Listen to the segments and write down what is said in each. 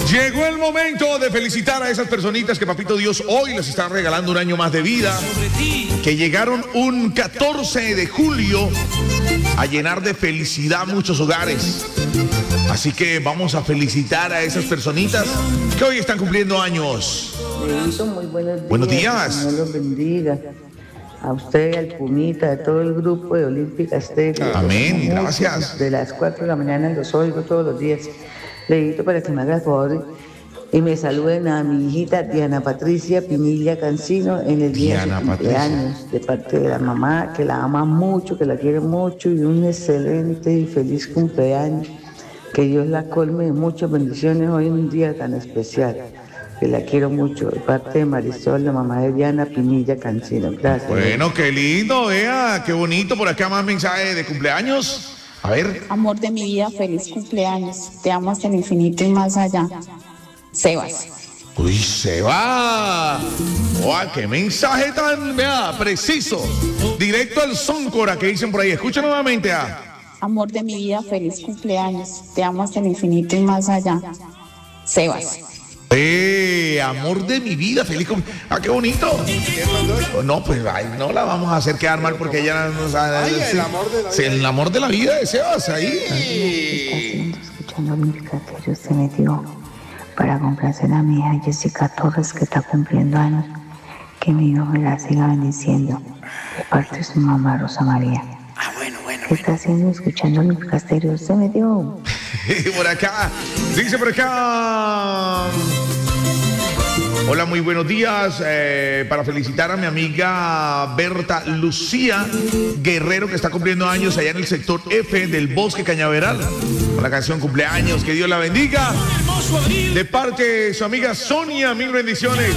Llegó el momento de felicitar a esas personitas que Papito Dios hoy les está regalando un año más de vida, que llegaron un 14 de julio a llenar de felicidad muchos hogares. Así que vamos a felicitar a esas personitas que hoy están cumpliendo años. Leito, muy buenos días. Buenos días. Que Dios los bendiga. A usted, al Pumita, a todo el grupo de Olímpica Estéreo. Amén, gracias. De las 4 de la mañana los oigo todos los días. Leito, para que me haga el favor y me saluden a mi hijita Diana Patricia Pinilla Cancino en el día de su cumpleaños, de parte de la mamá, que la ama mucho, que la quiere mucho, y un excelente y feliz cumpleaños. Que Dios la colme de muchas bendiciones hoy en un día tan especial. Que la quiero mucho, de parte de Marisol, la mamá de Diana Pinilla Cancino. Gracias. Bueno, qué lindo, vea, qué bonito. Por acá más mensajes de cumpleaños. A ver. Amor de mi vida, feliz cumpleaños. Te amo hasta el infinito y más allá. Sebas. Uy, Seba. ¡Wow! ¡Qué mensaje tan, vea, preciso! Directo al Zóncora que dicen por ahí. Escucha nuevamente a... Amor de mi vida, feliz cumpleaños. Te amo hasta el infinito y más allá. Sebas. Amor de mi vida, feliz cumpleaños. ¡Ah, qué bonito! No, pues ay, no la vamos a hacer quedar mal porque ella nos ha... el amor de la vida. El amor de la vida de Sebas ahí. Está haciendo, escuchando Olímpica que usted me dio para complacer a mi hija Jessica Torres, que está cumpliendo años. Que mi hijo me la siga bendiciendo. De parte de su mamá, Rosa María. ¿Qué está haciendo escuchando Olímpica Estéreo? Usted me dio. Por acá, dice por acá. Hola, muy buenos días. Para felicitar a mi amiga Berta Lucía Guerrero, que está cumpliendo años allá en el sector F del Bosque Cañaveral, con la canción Cumpleaños. Que Dios la bendiga. De parte de su amiga Sonia, mil bendiciones.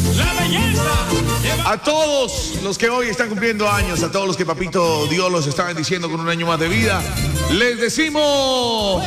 A todos los que hoy están cumpliendo años, a todos los que Papito Dios los está bendiciendo con un año más de vida, les decimos...